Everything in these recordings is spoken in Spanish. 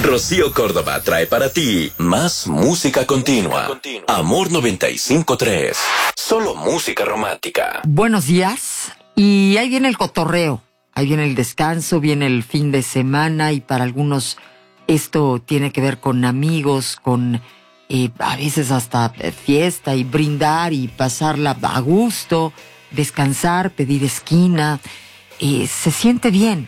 Rocío Córdoba trae para ti más música continua. Amor 95.3. Solo música romántica. Buenos días. Y ahí viene el cotorreo. Ahí viene el descanso, viene el fin de semana y para algunos esto tiene que ver con amigos, con a veces hasta fiesta y brindar y pasarla a gusto, descansar, pedir esquina. Se siente bien.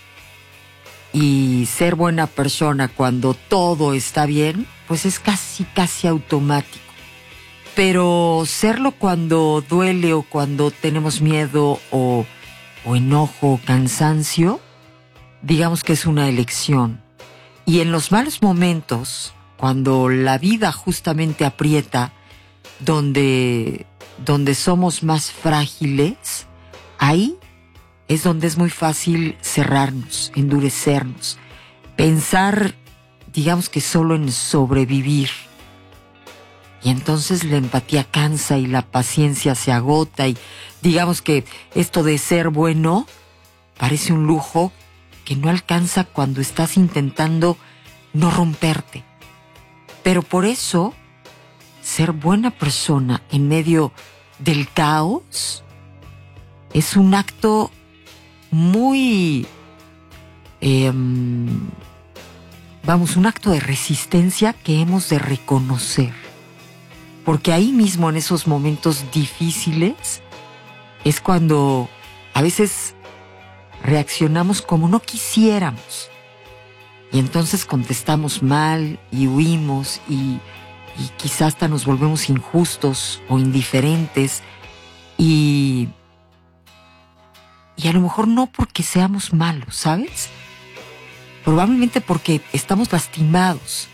Y ser buena persona cuando todo está bien, pues es casi automático. Pero serlo cuando duele o cuando tenemos miedo o enojo o cansancio, digamos que es una elección. Y en los malos momentos, cuando la vida justamente aprieta, donde somos más frágiles, ahí es donde es muy fácil cerrarnos, endurecernos, pensar, digamos que solo en sobrevivir. Y entonces la empatía cansa y la paciencia se agota y digamos que esto de ser bueno parece un lujo que no alcanza cuando estás intentando no romperte. Pero por eso, ser buena persona en medio del caos es un acto muy, un acto de resistencia que hemos de reconocer. Porque ahí mismo, en esos momentos difíciles, es cuando a veces reaccionamos como no quisiéramos. Y entonces contestamos mal y huimos y quizás hasta nos volvemos injustos o indiferentes y a lo mejor no porque seamos malos, ¿sabes? Probablemente porque estamos lastimados.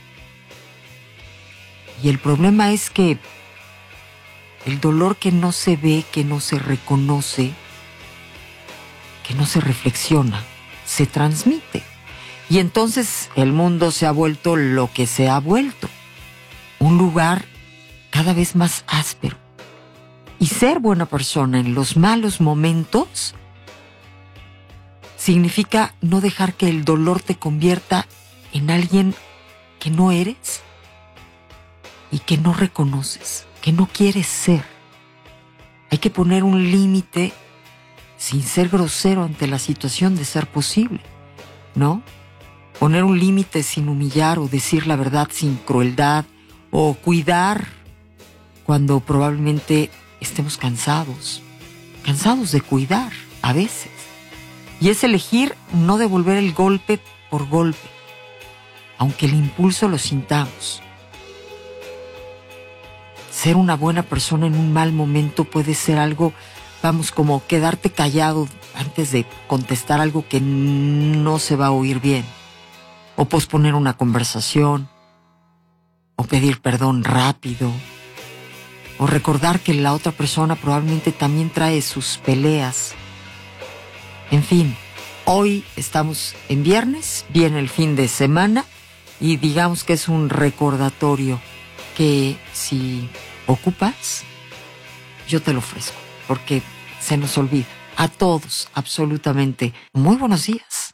Y el problema es que el dolor que no se ve, que no se reconoce, que no se reflexiona, se transmite. Y entonces el mundo se ha vuelto lo que se ha vuelto. Un lugar cada vez más áspero. Y ser buena persona en los malos momentos significa no dejar que el dolor te convierta en alguien que no eres y que no reconoces, que no quieres ser. Hay que poner un límite sin ser grosero ante la situación de ser posible, ¿no? Poner un límite sin humillar o decir la verdad sin crueldad o cuidar cuando probablemente estemos cansados de cuidar a veces. Y es elegir no devolver el golpe por golpe, aunque el impulso lo sintamos. Ser una buena persona en un mal momento puede ser algo, como quedarte callado antes de contestar algo que no se va a oír bien, o posponer una conversación, o pedir perdón rápido, o recordar que la otra persona probablemente también trae sus peleas. En fin, hoy estamos en viernes, viene el fin de semana y digamos que es un recordatorio que si ocupas, yo te lo ofrezco, porque se nos olvida. A todos, absolutamente. Muy buenos días.